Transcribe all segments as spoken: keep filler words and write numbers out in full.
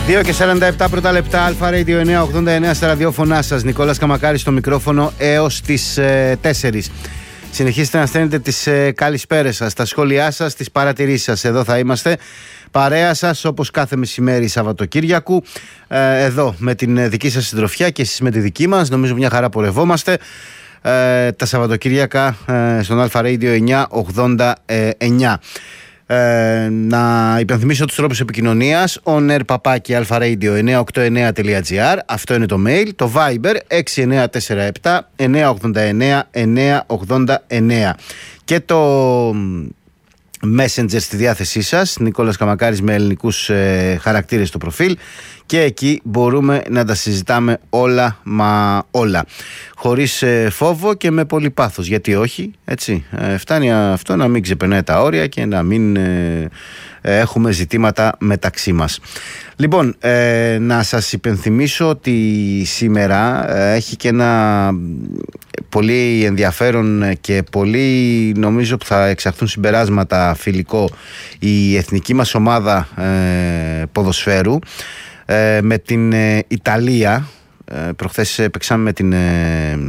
δύο και σαράντα επτά πρώτα λεπτά, Αλφα Radio εννιακόσια ογδόντα εννέα στα ραδιόφωνά σας. Νικόλας Καμακάρης στο μικρόφωνο έως τις ε, τέσσερις. Συνεχίστε να στέλνετε τις ε, καλησπέρες σας, τα σχόλιά σας, τις παρατηρήσεις σας. Εδώ θα είμαστε, παρέα σας όπως κάθε μεσημέρι Σαββατοκύριακου. Ε, εδώ με την δική σας συντροφιά και εσείς με τη δική μας. Νομίζω μια χαρά πορευόμαστε. Ε, τα Σαββατοκύριακα ε, στον Αλφα Radio εννιακόσια ογδόντα εννέα. Ε, να υπενθυμίσω τους τρόπους επικοινωνίας. on air παπάκι alfaradio εννιακόσια ογδόντα εννέα τελεία gr. Αυτό είναι το mail. Το Viber έξι εννιά τέσσερα επτά εννιακόσια ογδόντα εννέα εννιακόσια ογδόντα εννέα. Και το Messenger στη διάθεσή σας, Νικόλας Καμακάρης με ελληνικούς ε, χαρακτήρες στο προφίλ, και εκεί μπορούμε να τα συζητάμε όλα μα όλα, χωρίς ε, φόβο και με πολύ πάθος, γιατί όχι, έτσι, ε, φτάνει αυτό να μην ξεπερνάει τα όρια και να μην ε, ε, έχουμε ζητήματα μεταξύ μας. Λοιπόν, ε, να σας υπενθυμίσω ότι σήμερα ε, έχει και ένα πολύ ενδιαφέρον και πολύ, νομίζω, που θα εξαχθούν συμπεράσματα φιλικό η εθνική μας ομάδα ε, ποδοσφαίρου ε, με την ε, Ιταλία. Ε, προχθές παίξαμε με την ε,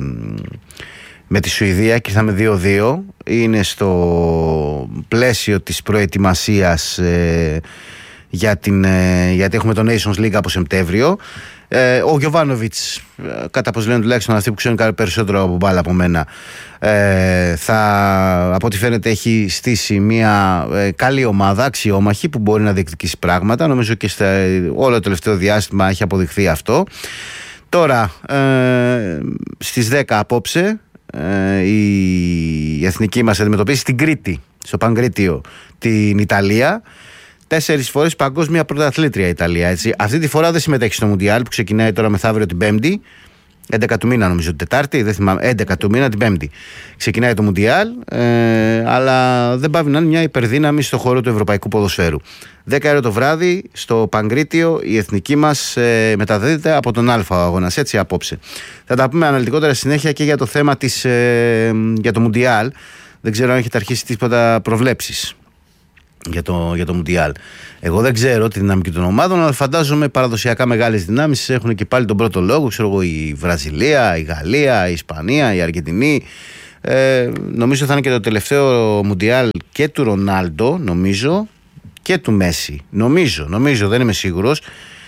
με τη Σουηδία και ήρθαμε δύο δύο. Είναι στο πλαίσιο της προετοιμασίας ε, για την, ε, γιατί έχουμε το Nations League από Σεπτέμβριο. Ε, ο Γιοβάνοβιτς, κατά πως λένε τουλάχιστον αυτοί που ξέρουν περισσότερο από μπάλα από μένα, ε, θα, από ό,τι φαίνεται έχει στήσει μια ε, καλή ομάδα, αξιόμαχη, που μπορεί να διεκδικήσει πράγματα. Νομίζω και στα, όλο το τελευταίο διάστημα έχει αποδειχθεί αυτό. Τώρα ε, στις δέκα απόψε ε, η εθνική μας αντιμετωπίσει στην Κρήτη, στο Παγκρίτιο, την Ιταλία. Τέσσερις φορές παγκόσμια πρωταθλήτρια η Ιταλία, έτσι. Αυτή τη φορά δεν συμμετέχει στο Μουντιάλ που ξεκινάει τώρα μεθαύριο την Πέμπτη. έντεκα του μήνα, νομίζω, την Τετάρτη, δεν θυμάμαι. έντεκα του μήνα την Πέμπτη. Ξεκινάει το Μουντιάλ, ε, αλλά δεν πάβει να είναι μια υπερδύναμη στο χώρο του ευρωπαϊκού ποδοσφαίρου. δέκα ώρα το βράδυ στο Παγκρίτιο η εθνική μας ε, μεταδίδεται από τον Αλφα ο αγώνας, έτσι, απόψε. Θα τα πούμε αναλυτικότερα συνέχεια και για το θέμα της, ε, για το Μουντιάλ. Δεν ξέρω αν έχετε αρχίσει τίποτα προβλέψεις για το, για το Μουντιάλ. Εγώ δεν ξέρω τη δυναμική των ομάδων, αλλά φαντάζομαι παραδοσιακά μεγάλες δυνάμεις έχουν και πάλι τον πρώτο λόγο. Ξέρω εγώ, η Βραζιλία, η Γαλλία, η Ισπανία, η Αργεντινή. Ε, νομίζω θα είναι και το τελευταίο Μουντιάλ και του Ρονάλντο, νομίζω, και του Μέση. Νομίζω, νομίζω, δεν είμαι σίγουρος.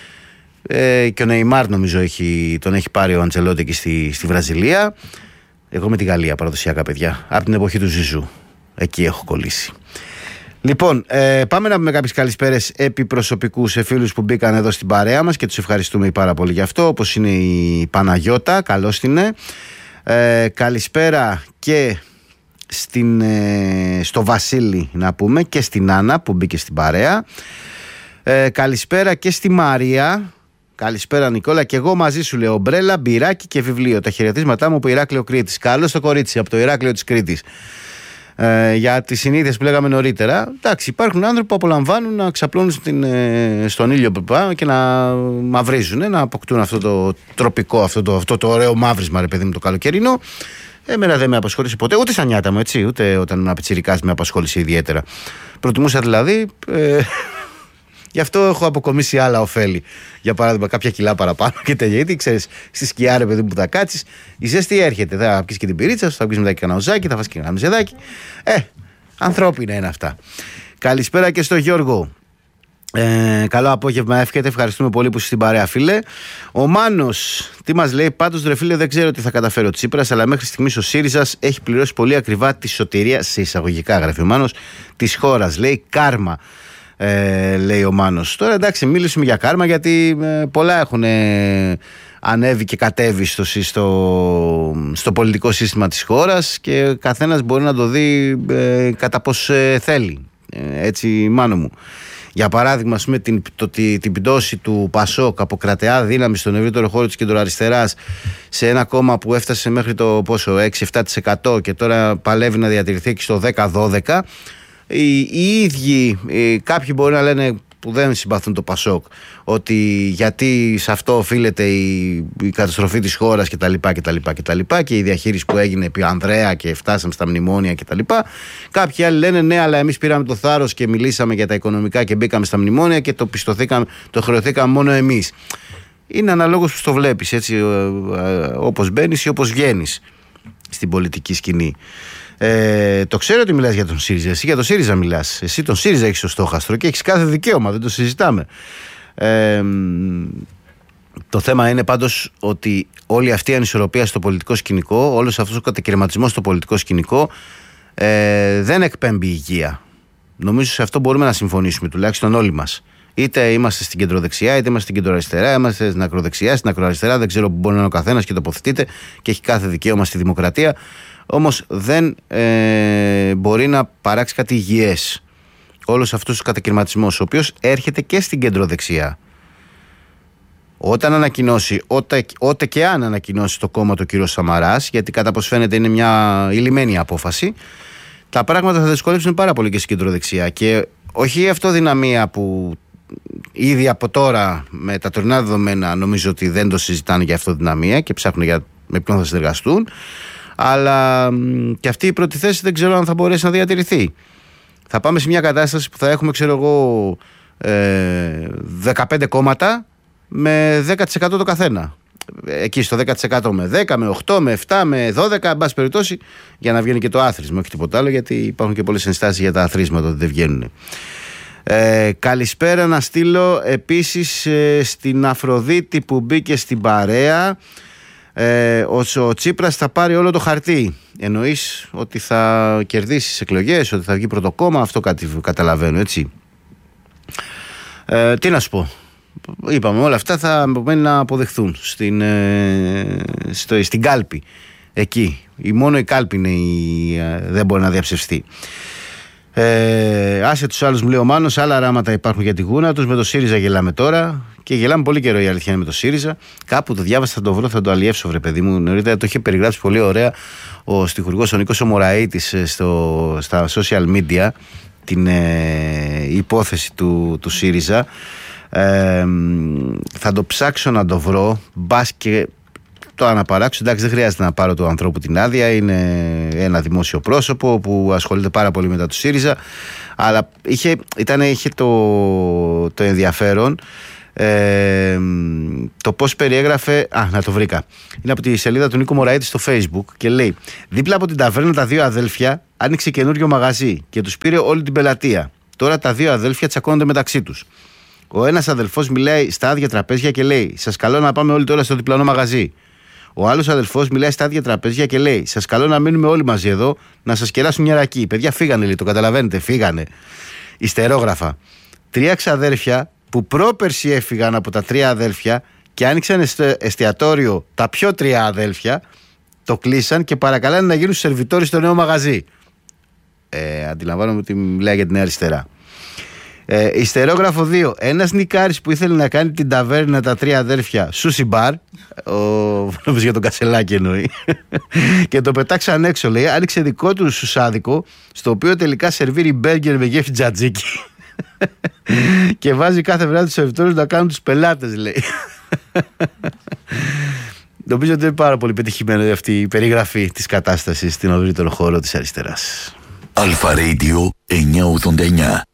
Ε, και ο Νεϊμάρ, νομίζω, έχει, τον έχει πάρει ο Αντσελότη εκεί στη, στη Βραζιλία. Εγώ με τη Γαλλία παραδοσιακά, παιδιά. Από την εποχή του Ζιζού. Εκεί έχω κολλήσει. Λοιπόν, ε, πάμε να πούμε κάποιες καλησπέρες επί προσωπικού σε φίλους που μπήκαν εδώ στην παρέα μας και τους ευχαριστούμε πάρα πολύ γι' αυτό, όπως είναι η Παναγιώτα, καλώς την είναι. Ε, καλησπέρα και στην, ε, στο Βασίλη, να πούμε, και στην Άννα που μπήκε στην παρέα. Ε, καλησπέρα και στη Μαρία. Καλησπέρα Νικόλα, και εγώ μαζί σου λέω ομπρέλα, μπυράκι και βιβλίο. Τα χαιρετίσματά μου από Ηράκλειο Κρήτης. Καλώς το κορίτσι από το Ηράκλειο της Κρήτης. Ε, για τις συνήθειες που λέγαμε νωρίτερα. Εντάξει, υπάρχουν άνθρωποι που απολαμβάνουν να ξαπλώνουν στην, ε, στον ήλιο και να μαυρίζουν, να αποκτούν αυτό το τροπικό, αυτό το, αυτό το ωραίο μαύρισμα, ρε παιδί μου, το καλοκαιρινό. Εμένα δεν με απασχόλησε ποτέ, ούτε σαν νιάτα μου, έτσι, ούτε όταν ήμουν πιτσιρικάς με απασχόλησε ιδιαίτερα. Προτιμούσα δηλαδή. Ε, Γι' αυτό έχω αποκομίσει άλλα ωφέλη. Για παράδειγμα, κάποια κιλά παραπάνω και τέτοια. Γιατί ξέρεις, στη σκιά, ρε παιδί μου, που θα κάτσεις, η ζέστη έρχεται. Θα πιεις και την πυρίτσα σου, θα πιεις μετά και κανένα οζάκι, θα φας και ένα μιζεδάκι. Ε, ανθρώπινα είναι αυτά. Καλησπέρα και στο Γιώργο. Ε, καλό απόγευμα, εύχεται. Ευχαριστούμε πολύ που είσαι στην παρέα, φίλε. Ο Μάνος, τι μας λέει? Πάντως, ρε φίλε, δεν ξέρω τι θα καταφέρει ο Τσίπρας, αλλά μέχρι στιγμής ο ΣΥΡΙΖΑ έχει πληρώσει πολύ ακριβά τη σωτηρία, σε εισαγωγικά γράφει ο Μάνος, της χώρας. Λέει κάρμα. Ε, λέει ο Μάνος. Τώρα εντάξει, μίλησουμε για κάρμα, γιατί ε, πολλά έχουν ε, ανέβει και κατέβει στο, στο, στο πολιτικό σύστημα της χώρας και καθένας μπορεί να το δει ε, κατά πως ε, θέλει. Ε, έτσι, Μάνο μου. Για παράδειγμα, ας πούμε, την, το, την, την πτώση του Πασόκ από κρατεά δύναμη στον ευρύτερο χώρο της κεντροαριστεράς σε ένα κόμμα που έφτασε μέχρι το πόσο, έξι εφτά τοις εκατό και τώρα παλεύει να διατηρηθεί και στο δέκα δώδεκα. Οι, οι ίδιοι, οι, κάποιοι μπορεί να λένε που δεν συμπαθούν το Πασόκ, ότι γιατί σε αυτό οφείλεται η, η καταστροφή της χώρας κτλ. κτλ, κτλ και η διαχείριση που έγινε επί Ανδρέα και φτάσαμε στα μνημόνια κτλ. Κάποιοι άλλοι λένε ναι, αλλά εμείς πήραμε το θάρρος και μιλήσαμε για τα οικονομικά και μπήκαμε στα μνημόνια και το πιστωθήκαμε, το χρεωθήκαμε μόνο εμείς. Είναι αναλόγως που το βλέπεις, έτσι, όπως μπαίνεις ή όπως βγαίνεις στην πολιτική σκηνή. Ε, το ξέρω ότι μιλάς για τον ΣΥΡΙΖΑ. Εσύ για τον ΣΥΡΙΖΑ μιλάς. Εσύ τον ΣΥΡΙΖΑ έχεις στο στόχαστρο και έχεις κάθε δικαίωμα, δεν το συζητάμε. Ε, το θέμα είναι πάντως ότι όλη αυτή η ανισορροπία στο πολιτικό σκηνικό, όλος αυτός ο κατακαιρματισμός στο πολιτικό σκηνικό ε, δεν εκπέμπει υγεία. Νομίζω σε αυτό μπορούμε να συμφωνήσουμε, τουλάχιστον όλοι μας. Είτε είμαστε στην κεντροδεξιά, είτε είμαστε στην κεντροαριστερά, είμαστε στην ακροδεξιά, στην ακροαριστερά. Δεν ξέρω που μπορεί να είναι ο καθένας και τοποθετείται και έχει κάθε δικαίωμα στη δημοκρατία. Όμως δεν ε, μπορεί να παράξει κάτι υγιές όλος αυτός ο κατακαιρματισμός, ο οποίος έρχεται και στην κεντροδεξιά. Όταν ανακοινώσει, ότε, ότε και αν ανακοινώσει το κόμμα του κ. Σαμαράς, γιατί κατά πως φαίνεται είναι μια ηλυμένη απόφαση, τα πράγματα θα δυσκολεύσουν πάρα πολύ και στην κεντροδεξιά. Και όχι η αυτοδυναμία που ήδη από τώρα με τα τωρινά δεδομένα νομίζω ότι δεν το συζητάνε για αυτοδυναμία και ψάχνουν για με ποιον θα συνεργαστούν, αλλά και αυτή η πρώτη θέση δεν ξέρω αν θα μπορέσει να διατηρηθεί. Θα πάμε σε μια κατάσταση που θα έχουμε, ξέρω εγώ, ε, δεκαπέντε κόμματα με δέκα τοις εκατό το καθένα. Εκεί στο δέκα τοις εκατό με δέκα, με οκτώ, με επτά, με δώδεκα, εν πάση περιπτώσει, για να βγαίνει και το άθροισμα, όχι τίποτα άλλο, γιατί υπάρχουν και πολλές ενστάσεις για τα αθροίσματα ότι δεν βγαίνουν. Ε, καλησπέρα να στείλω επίσης ε, στην Αφροδίτη που μπήκε στην παρέα. Ε, ο, ο Τσίπρας θα πάρει όλο το χαρτί. Εννοείς ότι θα κερδίσει τις εκλογές, ότι θα βγει πρώτο κόμμα? Αυτό κάτι καταλαβαίνω, έτσι. Ε, τι να σου πω. Είπαμε, όλα αυτά θα μένουν να αποδεχθούν στην, ε, στο, στην κάλπη. Εκεί. Η, μόνο η κάλπη είναι η, ε, δεν μπορεί να διαψευστεί. Ε, άσε τους άλλους, μου λέει ο Μάνος, άλλα ράματα υπάρχουν για τη γούνα τους. Με το ΣΥΡΙΖΑ γελάμε τώρα και γελάμε πολύ καιρό, η αλήθεια είναι, με το ΣΥΡΙΖΑ. Κάπου το διάβασα, θα το βρω, θα το αλλιεύσω, βρε παιδί μου. Νωρίτερα το είχε περιγράψει πολύ ωραία ο στιχουργός ο Νίκος ο Μωραΐτης στο, στα social media, την ε, υπόθεση του, του ΣΥΡΙΖΑ. Ε, θα το ψάξω να το βρω, μπας και το αναπαράξω. Εντάξει, δεν χρειάζεται να πάρω του ανθρώπου την άδεια. Είναι ένα δημόσιο πρόσωπο που ασχολείται πάρα πολύ μετά του ΣΥΡΙΖΑ. Αλλά είχε, ήταν, είχε το, το ενδιαφέρον ε, το πώς περιέγραφε. Α, να το βρήκα. Είναι από τη σελίδα του Νίκου Μωραΐτη στο Facebook και λέει: δίπλα από την ταβέρνα τα δύο αδέλφια άνοιξε καινούριο μαγαζί και τους πήρε όλη την πελατεία. Τώρα τα δύο αδέλφια τσακώνονται μεταξύ τους. Ο ένας αδελφός μιλάει στα άδεια τραπέζια και λέει: σας καλώ να πάμε όλοι τώρα στο διπλανό μαγαζί. Ο άλλος αδελφός μιλάει στα άδεια τραπέζια και λέει: σας καλώ να μείνουμε όλοι μαζί εδώ, να σας κεράσουν μια ρακή. Παιδιά, φύγανε, λέει, το καταλαβαίνετε, φύγανε. Ιστερόγραφα. Τρία ξαδέρφια που πρόπερση έφυγαν από τα τρία αδέλφια και άνοιξαν εστιατόριο τα πιο τρία αδέλφια, το κλείσαν και παρακαλάνε να γίνουν σερβιτόροι στο νέο μαγαζί. Ε, αντιλαμβάνομαι ότι μιλάει για την Νέα Αριστερά. Ε, ιστερόγραφο δύο. Ένας νικάρης που ήθελε να κάνει την ταβέρνα τα τρία αδέρφια σούσι μπαρ, ο, νομίζω για τον Κασελάκη εννοεί, και το πετάξαν έξω, λέει. Άνοιξε δικό του σουσάδικο, στο οποίο τελικά σερβίρει μπέργκερ με γεύση τζατζίκι και βάζει κάθε βράδυ τους σερβιτόρους να κάνουν τους πελάτες, λέει. Νομίζω ότι είναι πάρα πολύ πετυχημένη αυτή η περιγραφή της κατάστασης στην ευρύτερο χώρο της αριστεράς. Αλφα Radio εννιακόσια ογδόντα εννιά.